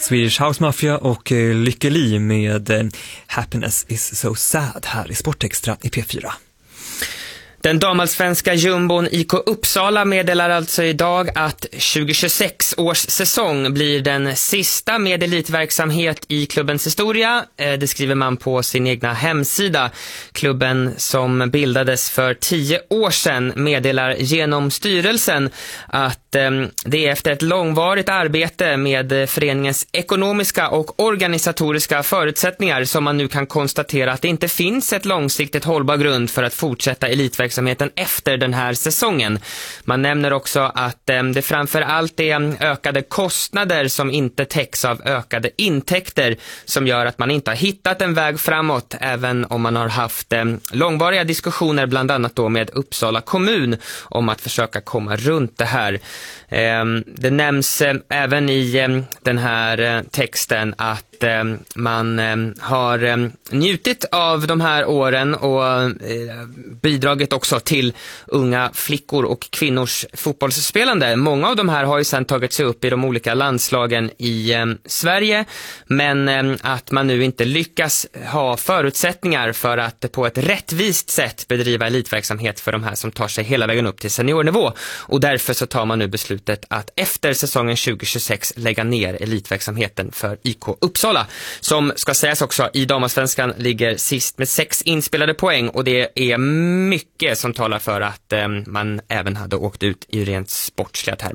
Swedish House Mafia och Lykke Li med Happiness is so sad här i Sportextra i P4. Den damallsvenska jumbon IK Uppsala meddelar alltså idag att 2026 års säsong blir den sista med elitverksamhet i klubbens historia. Det skriver man på sin egna hemsida. Klubben som bildades för 10 år sedan meddelar genom styrelsen att det är efter ett långvarigt arbete med föreningens ekonomiska och organisatoriska förutsättningar som man nu kan konstatera att det inte finns ett långsiktigt hållbar grund för att fortsätta elitverksamheten efter den här säsongen. Man nämner också att det framför allt är ökade kostnader som inte täcks av ökade intäkter som gör att man inte har hittat en väg framåt, även om man har haft långvariga diskussioner bland annat då med Uppsala kommun om att försöka komma runt det här. Det nämns även i den här texten att man har njutit av de här åren och bidragit också till unga flickor och kvinnors fotbollsspelande. Många av de här har ju sedan tagit sig upp i de olika landslagen i Sverige, men att man nu inte lyckas ha förutsättningar för att på ett rättvist sätt bedriva elitverksamhet för de här som tar sig hela vägen upp till seniornivå. Och därför så tar man nu beslutet att efter säsongen 2026 lägga ner elitverksamheten för IK Uppsala, som ska sägas också i damallsvenskan ligger sist med 6 inspelade poäng, och det är mycket som talar för att man även hade åkt ut i rent sportsliga termer.